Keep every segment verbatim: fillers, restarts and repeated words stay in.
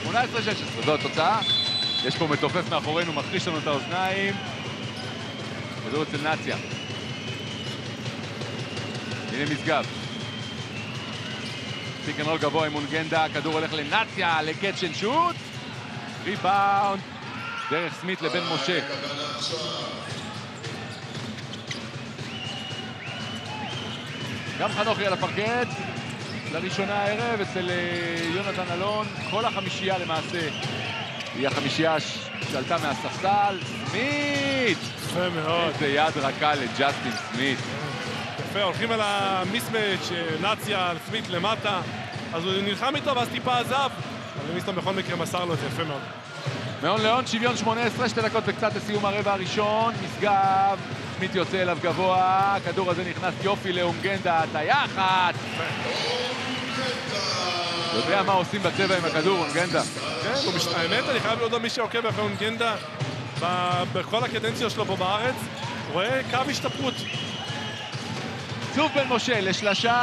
שמונה עשרה שש עשרה, זו התוצאה. יש פה מתופף מאחורינו, מחריש לנו את האוזניים. כדור אצל נציה. הנה משגב. פיק אנד רול גבוה עם מונגנדה, הכדור הולך לנציה, לקאץ' אנד שוט. ריבאונד, דרך סמית לבן משה. גם חנוכי על הפרקט, לראשונה הערב אצל יונתן אלון. כל החמישייה למעשה היא החמישייה שעלתה מהספסל. סמית! יפה מאוד. איזה יד רכה לג'סטין סמית. יפה, הולכים על המיסמץ', נציה על סמית למטה, אז הוא נלחם איתו ואז טיפה עזב, אבל מיסטון בכל מקרה מסר לו את זה יפה מאוד. מאון ליאון, שוויון שמונה עשרה, שתי דקות וקצת לסיום הרבע הראשון. משגב, סמית יוצא אליו גבוה, הכדור הזה נכנס יופי לאומגנדה, הטיה אחת. יודע מה עושים בצבע עם הכדור, אומגנדה. כן, האמת, אני חייב להודות מי שעוקב אחרי אומגנדה בכל הקדנציה שלו פה בארץ, רואה קו השתפרות. שוב בן משה לשלשה.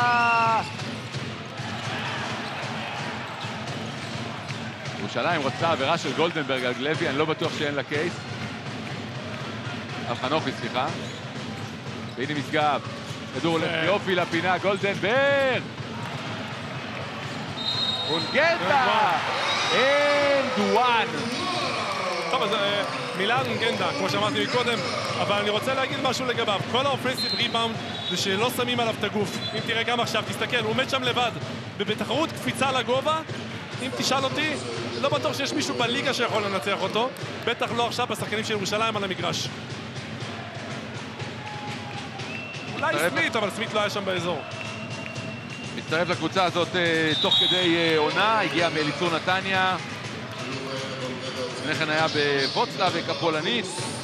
ירושלים רוצה עבירה של גולדנברג על גלוי, אני לא בטוח שאין לה קייס. על חנוכי, סליחה. והנה משגב. כדור הולך יופי לפינה, גולדנברג. אונגנדה! אנד וואן. טוב, אז מילה על אונגנדה, כמו שאמרתי מקודם, אבל אני רוצה להגיד משהו לגביו. כל האופנסיב ריבאונד זה שלא שמים עליו את הגוף. אם תראה גם עכשיו, תסתכל, הוא עומד שם לבד. בתחרות קפיצה לגובה, אם תשאל אותי, לא בטוח שיש מישהו בליגה שיכול לנצח אותו, בטח לא עכשיו בשחקנים של ירושלים על המגרש. אולי סמית, אבל סמית לא היה שם באזור. מצטרף לקבוצה הזאת תוך כדי עונה, הגיע מאליצור נתניה. לפני כן היה בווצלאבק הפולנית.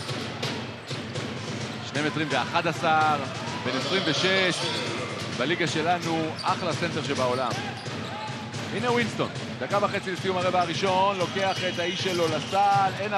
שני מטרים ואחד עשר, בן עשרים ושש, בליגה שלנו, אחלה סנטר שבעולם. הנה ווינסטון, דקה וחצי לסיום הרבע הראשון, לוקח את האיש שלו לסל, אין